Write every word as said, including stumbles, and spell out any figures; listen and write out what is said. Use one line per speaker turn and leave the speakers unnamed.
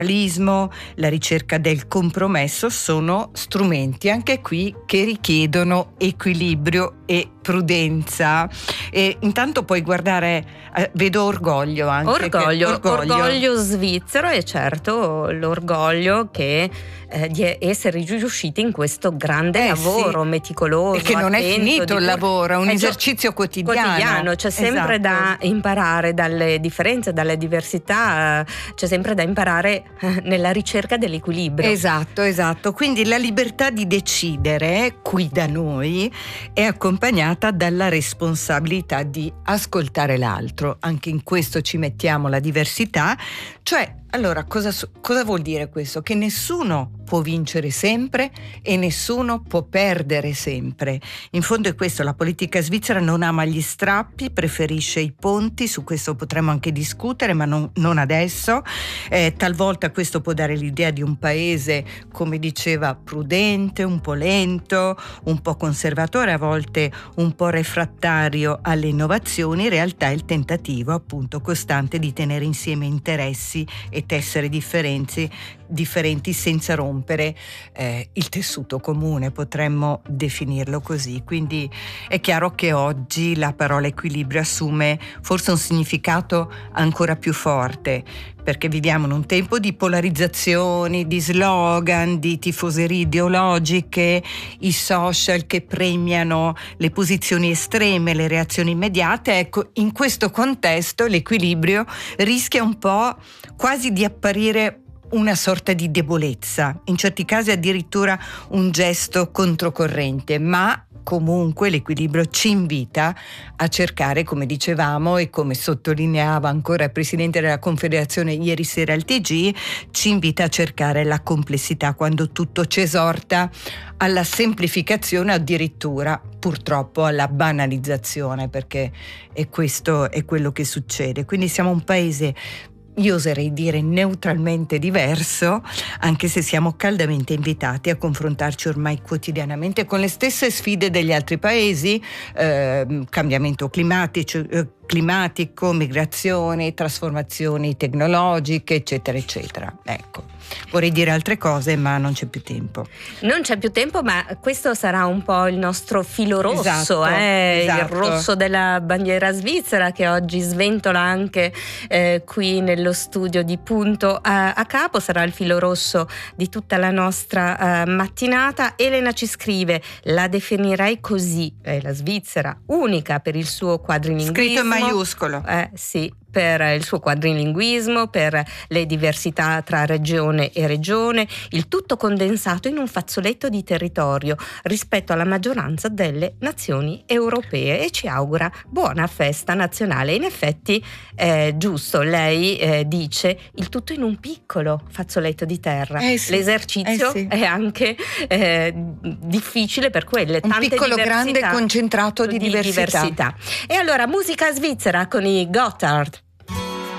la ricerca del compromesso sono strumenti anche qui che richiedono equilibrio e prudenza. E intanto puoi guardare, eh, vedo orgoglio anche.
Orgoglio,
che, orgoglio.
orgoglio svizzero, e certo l'orgoglio che eh, di essere riusciti in questo grande
eh,
sì. lavoro meticoloso.
E che non
attento,
è finito il lavoro, è un
eh,
esercizio quotidiano.
quotidiano. C'è sempre
esatto.
da imparare dalle differenze, dalle diversità, c'è sempre da imparare nella ricerca dell'equilibrio.
Esatto, esatto. Quindi la libertà di decidere qui da noi è accompagnata dalla responsabilità di ascoltare l'altro. Anche in questo ci mettiamo la diversità, cioè allora cosa, cosa vuol dire questo? Che nessuno può vincere sempre e nessuno può perdere sempre. In fondo è questo, la politica svizzera non ama gli strappi, preferisce i ponti, su questo potremmo anche discutere, ma non, non adesso. Eh, talvolta questo può dare l'idea di un paese, come diceva, prudente, un po' lento, un po' conservatore, a volte un po' refrattario alle innovazioni. In realtà è il tentativo appunto costante di tenere insieme interessi e tessere differenze differenti senza rompere eh, il tessuto comune, potremmo definirlo così. Quindi è chiaro che oggi la parola equilibrio assume forse un significato ancora più forte, perché viviamo in un tempo di polarizzazioni, di slogan, di tifoserie ideologiche, i social che premiano le posizioni estreme, le reazioni immediate. Ecco, in questo contesto l'equilibrio rischia un po' quasi di apparire una sorta di debolezza, in certi casi addirittura un gesto controcorrente, ma comunque l'equilibrio ci invita a cercare, come dicevamo e come sottolineava ancora il Presidente della Confederazione ieri sera al T G, ci invita a cercare la complessità quando tutto ci esorta alla semplificazione, addirittura purtroppo alla banalizzazione, perché è questo è quello che succede. Quindi siamo un paese, io oserei dire neutralmente diverso, anche se siamo caldamente invitati a confrontarci ormai quotidianamente con le stesse sfide degli altri paesi, eh, cambiamento climatico, eh, climatico, migrazioni, trasformazioni tecnologiche, eccetera, eccetera. Ecco, vorrei dire altre cose, ma non c'è più tempo.
Non c'è più tempo, ma questo sarà un po' il nostro filo rosso,
esatto,
eh?
esatto.
Il rosso della bandiera svizzera che oggi sventola anche eh, qui nello studio di Punto a, a Capo. Sarà il filo rosso di tutta la nostra uh, mattinata. Elena ci scrive: la definirei così, è la Svizzera unica per il suo quadrilinguismo.
Scritto in maiuscolo.
Eh sì, per il suo quadrilinguismo, per le diversità tra regione e regione, il tutto condensato in un fazzoletto di territorio rispetto alla maggioranza delle nazioni europee, e ci augura buona festa nazionale. In effetti è giusto, lei eh, dice il tutto in un piccolo fazzoletto di terra.
Eh sì,
l'esercizio
eh sì.
è anche eh, difficile per quelle
un
tante
piccolo
diversità,
grande concentrato di,
di
diversità.
diversità. E allora musica svizzera con i Gotthard.